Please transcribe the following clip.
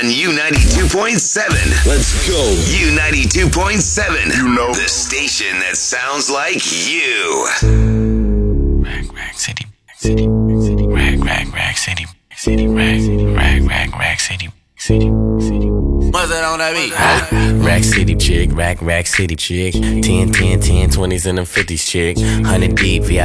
U92.7. Let's go. U92.7. You know. The station that sounds like you. Rag City, City, Rag City, City, Rag City, City. What's that on that beat? Rack City chick, Rack City chick. 10, 20s and them 50s chick. 100 deep,